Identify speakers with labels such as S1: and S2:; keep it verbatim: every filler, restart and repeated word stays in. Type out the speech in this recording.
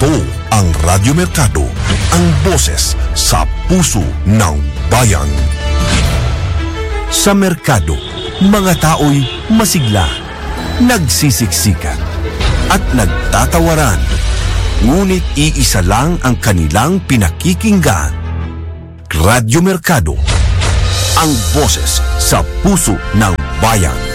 S1: Ito ang Radyo Mercado, ang boses sa puso ng bayan. Sa merkado, mga tao'y masigla, nagsisiksikan, at nagtatawaran. Ngunit iisa lang ang kanilang pinakikinggan. Radyo Mercado, ang boses sa puso ng bayan.